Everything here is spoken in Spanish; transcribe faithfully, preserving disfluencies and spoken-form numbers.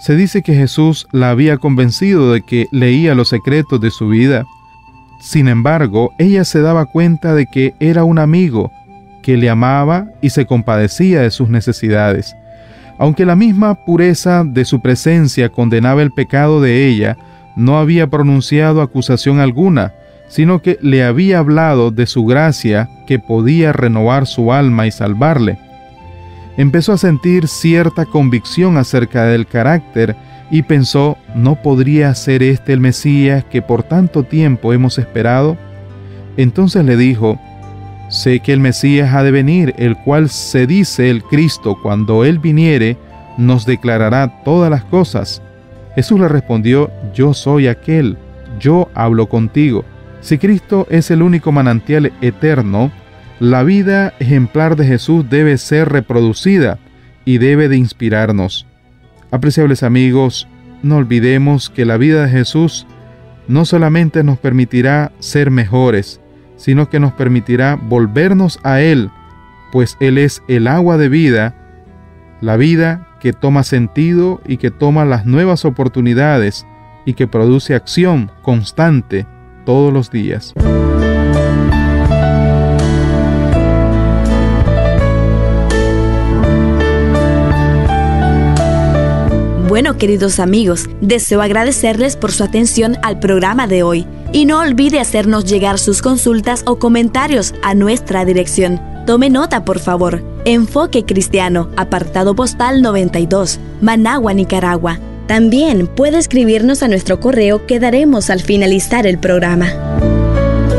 Se dice que Jesús la había convencido de que leía los secretos de su vida. Sin embargo, ella se daba cuenta de que era un amigo que le amaba y se compadecía de sus necesidades. Aunque la misma pureza de su presencia condenaba el pecado de ella, no había pronunciado acusación alguna, sino que le había hablado de su gracia que podía renovar su alma y salvarle. Empezó a sentir cierta convicción acerca del carácter y pensó, ¿no podría ser este el Mesías que por tanto tiempo hemos esperado? Entonces le dijo, sé que el Mesías ha de venir, el cual se dice el Cristo. Cuando Él viniere, nos declarará todas las cosas. Jesús le respondió, yo soy aquel, yo hablo contigo. Si Cristo es el único manantial eterno, la vida ejemplar de Jesús debe ser reproducida y debe de inspirarnos. Apreciables amigos, no olvidemos que la vida de Jesús no solamente nos permitirá ser mejores, sino que nos permitirá volvernos a Él, pues Él es el agua de vida, la vida que toma sentido y que toma las nuevas oportunidades y que produce acción constante todos los días. Bueno, queridos amigos, deseo agradecerles por su atención al programa de hoy. Y no olvide hacernos llegar sus consultas o comentarios a nuestra dirección. Tome nota, por favor. Enfoque Cristiano, apartado postal noventa y dos, Managua, Nicaragua. También puede escribirnos a nuestro correo que daremos al finalizar el programa.